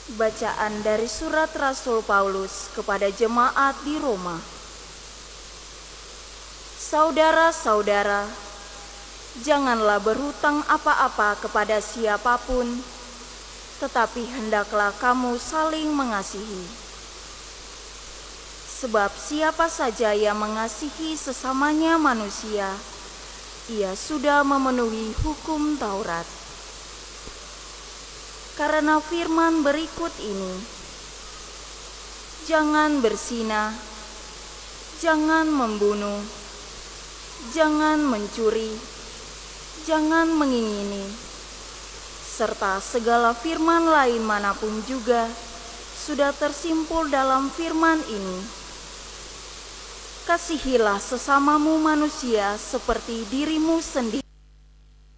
Bacaan dari surat Rasul Paulus kepada jemaat di Roma. Saudara-saudara, janganlah berhutang apa-apa kepada siapapun, tetapi hendaklah kamu saling mengasihi. Sebab siapa saja yang mengasihi sesamanya manusia, ia sudah memenuhi hukum Taurat. Karena firman berikut ini, jangan berzina, jangan membunuh, jangan mencuri, jangan mengingini, serta segala firman lain manapun juga sudah tersimpul dalam firman ini. Kasihilah sesamamu manusia seperti dirimu sendiri.